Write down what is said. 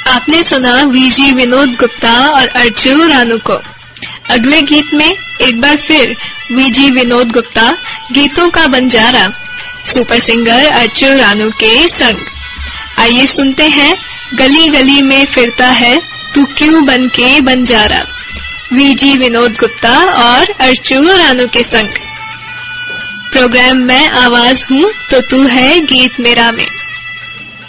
आपने सुना वीजी विनोद गुप्ता और अर्चू रानू को। अगले गीत में एक बार फिर वीजी विनोद गुप्ता गीतों का बंजारा सुपर सिंगर अर्चू रानू के संग। आइए सुनते हैं गली गली में फिरता है तू क्यों बन के बंजारा, वीजी विनोद गुप्ता और अर्चू रानू के संग। प्रोग्राम मैं आवाज हूँ तो तू है गीत मेरा में।